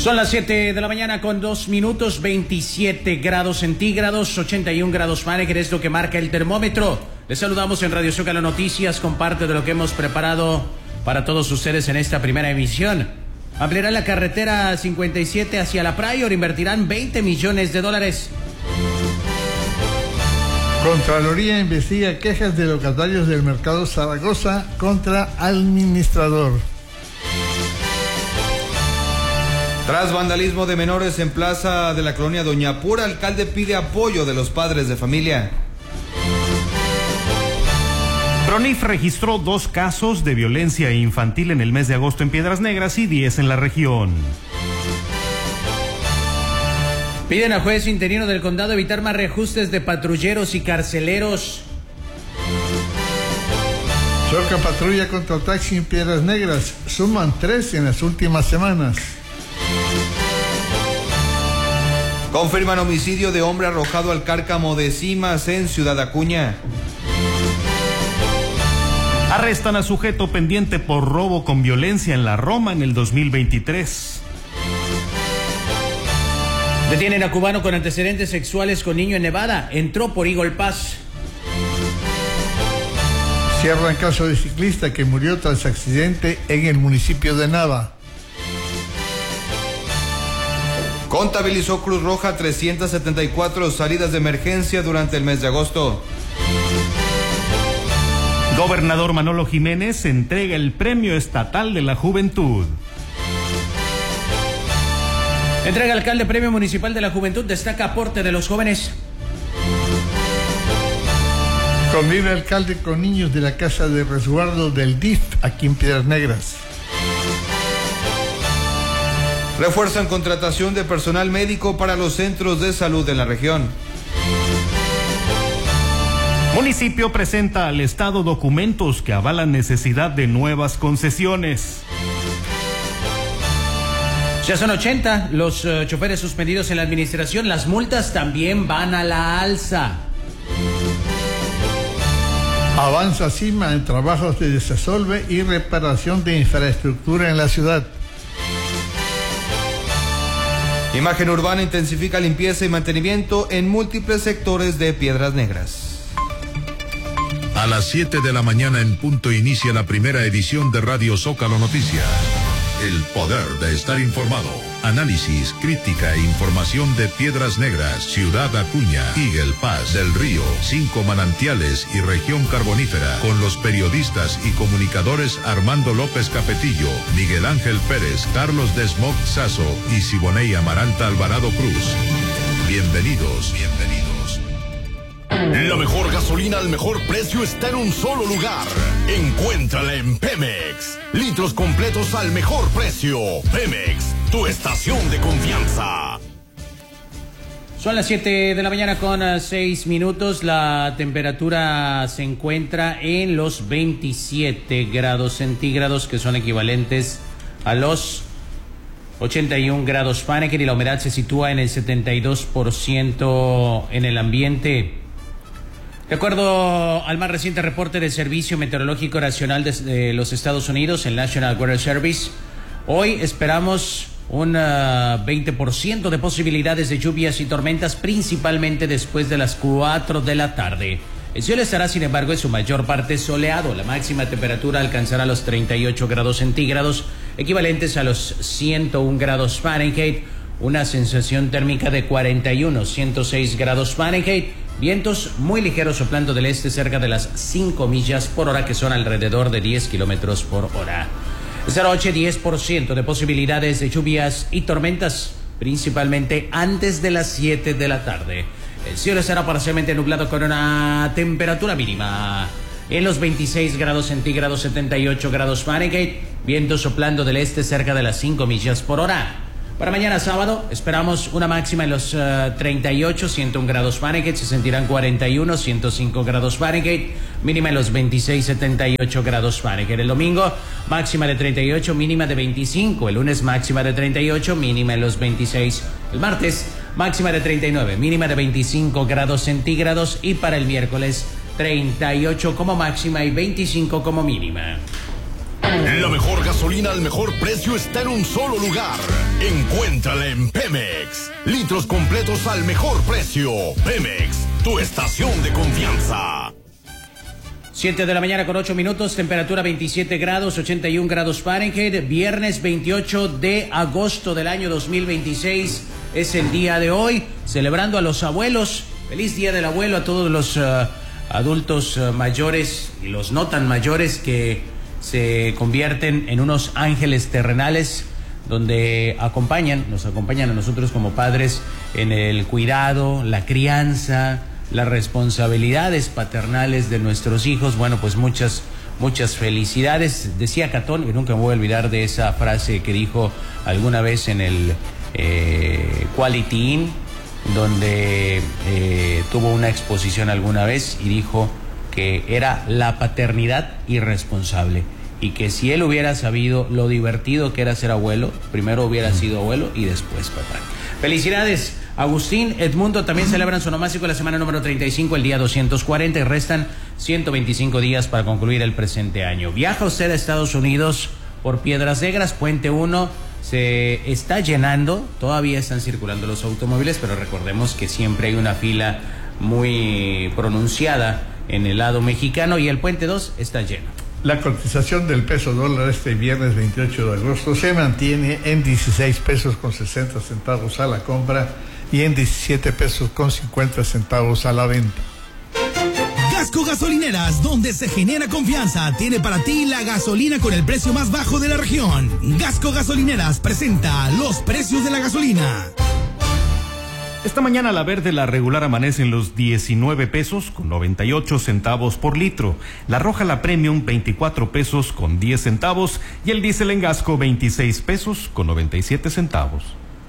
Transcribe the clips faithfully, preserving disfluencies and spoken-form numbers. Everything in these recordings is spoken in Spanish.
Son las siete de la mañana con dos minutos, veintisiete grados centígrados, ochenta y un grados Fahrenheit, es lo que marca el termómetro. Les saludamos en Radio Zócalo Noticias con parte de lo que hemos preparado para todos ustedes en esta primera emisión. Ampliarán la carretera cincuenta y siete hacia La Prior, invertirán veinte millones de dólares. Contraloría investiga quejas de locatarios del Mercado Zaragoza contra administrador. Tras vandalismo de menores en plaza de la colonia Doña Pura, alcalde pide apoyo de los padres de familia. PRONIF registró dos casos de violencia infantil en el mes de agosto en Piedras Negras y diez en la región. Piden a juez interino del condado evitar más reajustes de patrulleros y carceleros. Choca patrulla contra taxi en Piedras Negras, suman tres en las últimas semanas. Confirman homicidio de hombre arrojado al cárcamo de Cimas en Ciudad Acuña. Arrestan a sujeto pendiente por robo con violencia en la Roma en el dos mil veintitrés. Detienen a cubano con antecedentes sexuales con niño en Nevada. Entró por Eagle Pass. Cierran caso de ciclista que murió tras accidente en el municipio de Nava. Contabilizó Cruz Roja trescientas setenta y cuatro salidas de emergencia durante el mes de agosto. Gobernador Manolo Jiménez entrega el Premio Estatal de la Juventud. Entrega alcalde Premio Municipal de la Juventud, destaca aporte de los jóvenes. Convive alcalde con niños de la Casa de Resguardo del D I F aquí en Piedras Negras. Refuerzan contratación de personal médico para los centros de salud en la región. Municipio presenta al Estado documentos que avalan necesidad de nuevas concesiones. Ya son ochenta los uh, choferes suspendidos en la administración. Las multas también van a la alza. Avanza Cima en trabajos de desasolve y reparación de infraestructura en la ciudad. Imagen Urbana intensifica limpieza y mantenimiento en múltiples sectores de Piedras Negras. A las siete de la mañana en punto inicia la primera edición de Radio Zócalo Noticia. El poder de estar informado. Análisis, crítica e información de Piedras Negras, Ciudad Acuña, Eagle Pass, Del Río, Cinco Manantiales y Región Carbonífera, con los periodistas y comunicadores Armando López Capetillo, Miguel Ángel Pérez, Carlos Desmoc Sazo y Siboney Amaranta Alvarado Cruz. Bienvenidos, bienvenidos. La mejor gasolina al mejor precio está en un solo lugar. Encuéntrala en Pemex. Litros completos al mejor precio. Pemex, tu estación de confianza. Son las siete de la mañana con seis minutos. La temperatura se encuentra en los veintisiete grados centígrados, que son equivalentes a los ochenta y un grados Fahrenheit, y la humedad se sitúa en el setenta y dos por ciento en el ambiente. De acuerdo al más reciente reporte del Servicio Meteorológico Nacional de, de los Estados Unidos, el National Weather Service, hoy esperamos un uh, veinte por ciento de posibilidades de lluvias y tormentas, principalmente después de las cuatro de la tarde. El cielo estará, sin embargo, en su mayor parte soleado. La máxima temperatura alcanzará los treinta y ocho grados centígrados, equivalentes a los ciento un grados Fahrenheit, una sensación térmica de cuarenta y uno, ciento seis grados Fahrenheit, vientos muy ligeros soplando del este cerca de las cinco millas por hora, que son alrededor de diez kilómetros por hora. Esta noche diez por ciento de posibilidades de lluvias y tormentas, principalmente antes de las siete de la tarde. El cielo estará parcialmente nublado con una temperatura mínima en los veintiséis grados centígrados, setenta y ocho grados Fahrenheit, vientos soplando del este cerca de las cinco millas por hora. Para mañana sábado esperamos una máxima en los uh, treinta y ocho, ciento un grados Fahrenheit, se sentirán cuarenta y uno, ciento cinco grados Fahrenheit, mínima en los veintiséis, setenta y ocho grados Fahrenheit. El domingo máxima de treinta y ocho, mínima de veinticinco. El lunes máxima de treinta y ocho, mínima en los veintiséis. El martes máxima de treinta y nueve, mínima de veinticinco grados centígrados. Y para el miércoles treinta y ocho como máxima y veinticinco como mínima. La mejor gasolina al mejor precio está en un solo lugar. Encuéntrala en Pemex. Litros completos al mejor precio. Pemex, tu estación de confianza. siete de la mañana con ocho minutos, temperatura veintisiete grados, ochenta y un grados Fahrenheit. Viernes veintiocho de agosto del año dos mil veintiséis es el día de hoy, celebrando a los abuelos. Feliz Día del Abuelo a todos los uh, adultos uh, mayores y los no tan mayores que se convierten en unos ángeles terrenales donde acompañan, nos acompañan a nosotros como padres en el cuidado, la crianza, las responsabilidades paternales de nuestros hijos. Bueno, pues muchas, muchas felicidades. Decía Catón, y nunca me voy a olvidar de esa frase que dijo alguna vez en el eh, Quality Inn, donde eh, tuvo una exposición alguna vez y dijo que era la paternidad irresponsable y que si él hubiera sabido lo divertido que era ser abuelo, primero hubiera sido abuelo y después papá. Felicidades, Agustín. Edmundo también celebran su onomástico la semana número treinta y cinco, el día doscientos cuarenta, y restan ciento veinticinco días para concluir el presente año. Viaja usted a Estados Unidos por Piedras Negras, Puente uno se está llenando, todavía están circulando los automóviles, pero recordemos que siempre hay una fila muy pronunciada en el lado mexicano y el Puente dos está lleno. La cotización del peso dólar este viernes veintiocho de agosto se mantiene en dieciséis pesos con sesenta centavos a la compra y en diecisiete pesos con cincuenta centavos a la venta. Gasco Gasolineras, donde se genera confianza, tiene para ti la gasolina con el precio más bajo de la región. Gasco Gasolineras presenta los precios de la gasolina. Esta mañana la verde, la regular, amanece en los diecinueve pesos con noventa y ocho centavos por litro. La roja, la premium, veinticuatro pesos con diez centavos. Y el diésel en Gasco, veintiséis pesos con noventa y siete centavos.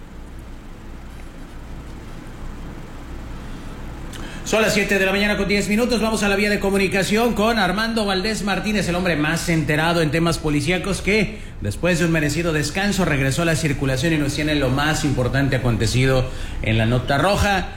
Son las siete de la mañana con diez minutos. Vamos a la vía de comunicación con Armando Valdés Martínez, el hombre más enterado en temas policíacos, que después de un merecido descanso regresó a la circulación y nos tiene lo más importante acontecido en la nota roja,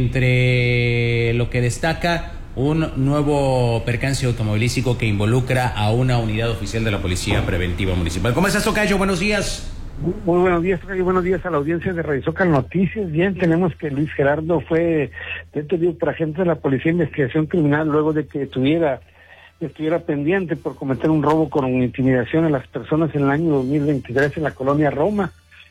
entre lo que destaca un nuevo percance automovilístico que involucra a una unidad oficial de la Policía Preventiva Municipal. ¿Cómo estás, tocayo? Buenos días. Muy buenos días, y buenos días a la audiencia de Radio Zócalo Noticias. Bien, tenemos que Luis Gerardo fue detenido por agentes de la Policía de Investigación Criminal luego de que tuviera, estuviera pendiente por cometer un robo con intimidación a las personas en el año dos mil veintitrés en la colonia Roma.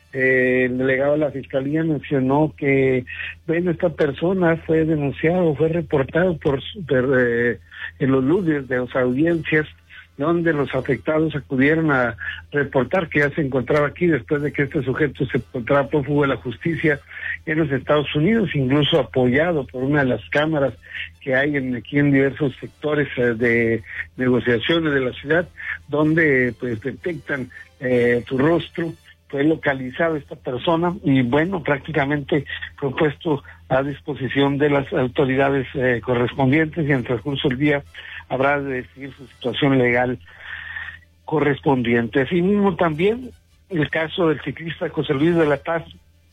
Eh, el delegado de la Fiscalía mencionó que, bueno, esta persona fue denunciado, fue reportado por, por eh, en los lunes de las audiencias, donde los afectados acudieron a reportar que ya se encontraba aquí después de que este sujeto se encontraba prófugo de la justicia en los Estados Unidos, incluso apoyado por una de las cámaras que hay en, aquí en diversos sectores eh, de negociaciones de la ciudad, donde pues detectan eh, tu rostro. Fue localizado esta persona y bueno, prácticamente fue puesto a disposición de las autoridades eh, correspondientes y en el transcurso del día habrá de decidir su situación legal correspondiente. Asimismo también el caso del ciclista José Luis de la Paz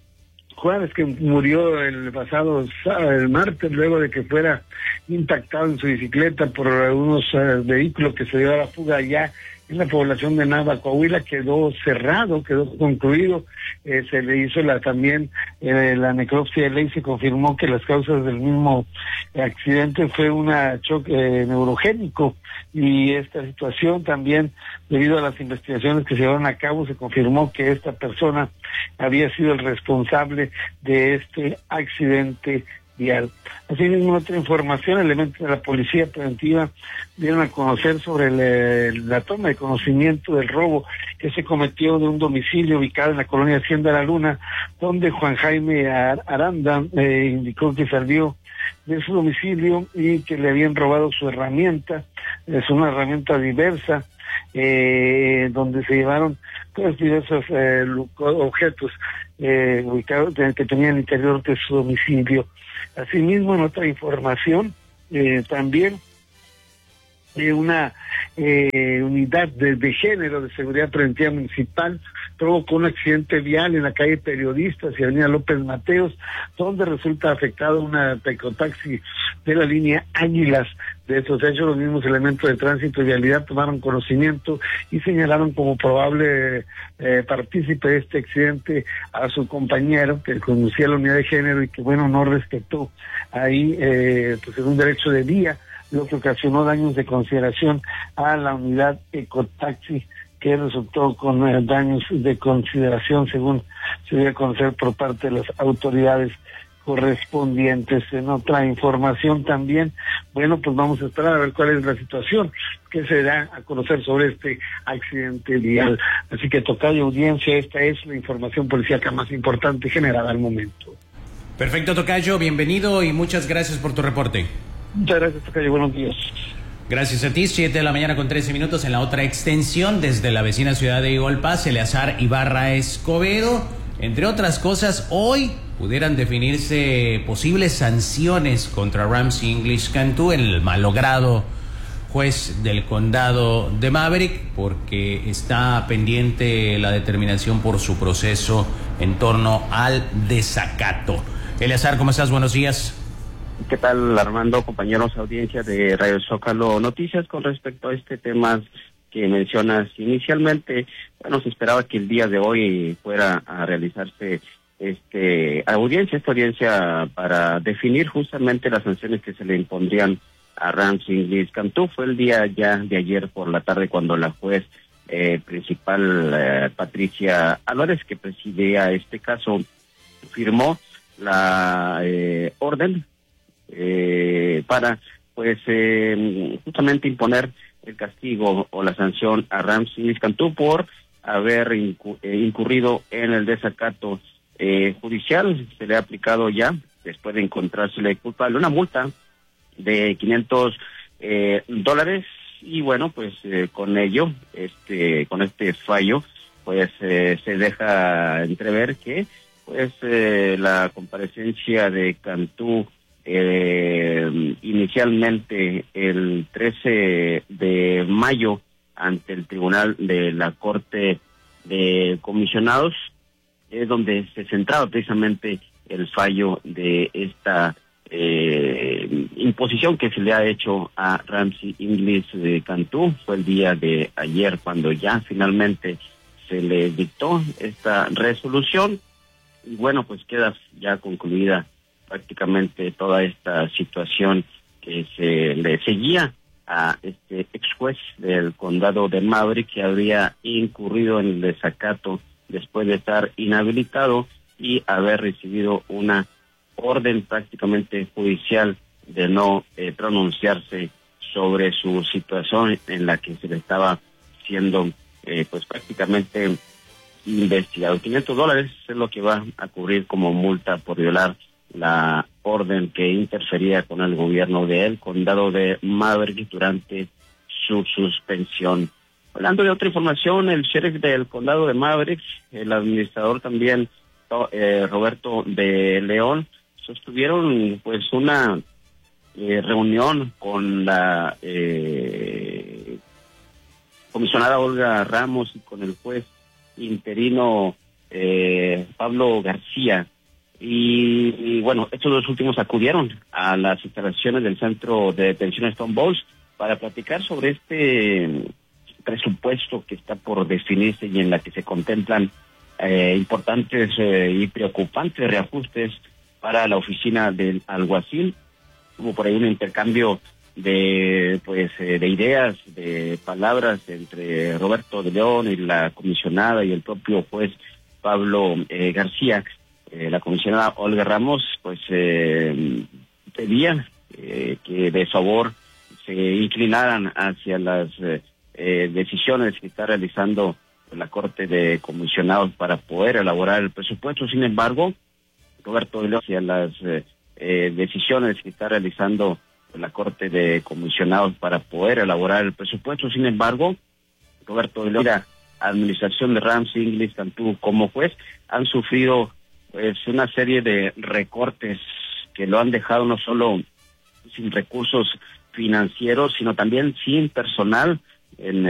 Juárez, que murió el pasado el martes luego de que fuera impactado en su bicicleta por unos uh, vehículos que se dio a la fuga allá en la población de Nava, Coahuila. Quedó cerrado, quedó concluido, eh, se le hizo la también eh, la necropsia de ley, se confirmó que las causas del mismo accidente fue un choque eh, neurogénico, y esta situación también, debido a las investigaciones que se llevaron a cabo, se confirmó que esta persona había sido el responsable de este accidente vial. Asimismo, otra información, elementos de la Policía Preventiva dieron a conocer sobre el, la toma de conocimiento del robo que se cometió de un domicilio ubicado en la colonia Hacienda La Luna, donde Juan Jaime Aranda eh, indicó que salió de su domicilio y que le habían robado su herramienta. Es una herramienta diversa, eh, donde se llevaron pues diversos eh, objetos eh, ubicados que tenían el interior de su domicilio. Asimismo, en otra información, eh, también eh, una eh, unidad de, de género de seguridad preventiva municipal provocó un accidente vial en la calle Periodistas y avenida López Mateos, donde resulta afectado una ecotaxi de la línea Águilas. De estos hechos, los mismos elementos de tránsito y vialidad tomaron conocimiento y señalaron como probable eh, partícipe de este accidente a su compañero que conducía la unidad de género y que, bueno, no respetó ahí eh, pues en un derecho de vía, lo que ocasionó daños de consideración a la unidad ecotaxi, que resultó con eh, daños de consideración, según se dio a conocer por parte de las autoridades correspondientes. En otra información también, bueno, pues vamos a esperar a ver cuál es la situación que se da a conocer sobre este accidente vial. Así que, tocayo, audiencia, esta es la información policíaca más importante generada al momento. Perfecto, tocayo, bienvenido y muchas gracias por tu reporte. Muchas gracias, tocayo, buenos días. Gracias a ti, siete de la mañana con trece minutos en la otra extensión, desde la vecina ciudad de Igolpaz, Eleazar Ibarra Escobedo. Entre otras cosas, hoy pudieran definirse posibles sanciones contra Ramsey English Cantú, el malogrado juez del condado de Maverick, porque está pendiente la determinación por su proceso en torno al desacato. Eleazar, ¿cómo estás? Buenos días. ¿Qué tal, Armando, compañeros, audiencia de Radio Zócalo Noticias? Con respecto a este tema que mencionas inicialmente, bueno, se esperaba que el día de hoy fuera a realizarse este audiencia, esta audiencia para definir justamente las sanciones que se le impondrían a Ramsey English Cantú. Fue el día ya de ayer por la tarde cuando la juez eh, principal, eh, Patricia Álvarez, que presidía este caso, firmó la eh, orden eh, para pues eh, justamente imponer el castigo o la sanción a Ramsey English Cantú por haber incu eh, incurrido en el desacato eh, judicial. Se le ha aplicado ya, después de encontrársele culpable, una multa de quinientos eh, dólares y bueno, pues eh, con ello, este con este fallo, pues eh, se deja entrever que pues eh, la comparecencia de Cantú eh, inicialmente el trece de mayo ante el tribunal de la Corte de Comisionados es donde se centraba precisamente el fallo de esta eh, imposición que se le ha hecho a Ramsey English Cantú. Fue el día de ayer cuando ya finalmente se le dictó esta resolución y bueno, pues queda ya concluida prácticamente toda esta situación que se le seguía a este ex juez del condado de Maverick, que habría incurrido en el desacato después de estar inhabilitado y haber recibido una orden prácticamente judicial de no eh, pronunciarse sobre su situación en la que se le estaba siendo eh, pues prácticamente investigado. quinientos dólares es lo que va a cubrir como multa por violar la orden que interfería con el gobierno del condado de Maverick durante su suspensión. Hablando de otra información, el sheriff del condado de Maverick, el administrador también, eh, Roberto de León, sostuvieron pues una eh, reunión con la eh, comisionada Olga Ramos y con el juez interino eh, Pablo García. Y, y bueno, estos dos últimos acudieron a las instalaciones del centro de detención Stone Balls para platicar sobre este presupuesto que está por definirse y en la que se contemplan eh, importantes eh, y preocupantes reajustes para la oficina del alguacil. Hubo por ahí un intercambio de pues eh, de ideas, de palabras entre Roberto de León y la comisionada y el propio juez Pablo eh, García. Eh, la comisionada Olga Ramos pues eh, pedía eh, que de favor se inclinaran hacia las eh, eh, decisiones que está realizando la Corte de Comisionados para poder elaborar el presupuesto. Sin embargo, Roberto de León, hacia las eh, eh, decisiones que está realizando la Corte de Comisionados para poder elaborar el presupuesto. Sin embargo, Roberto de León y la administración de Ramsey English Cantú como juez han sufrido pues una serie de recortes que lo han dejado no solo sin recursos financieros, sino también sin personal en